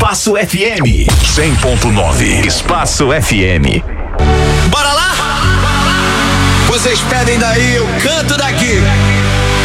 Espaço FM 100.9. Espaço FM. Bora lá? Vocês pedem daí, eu canto daqui.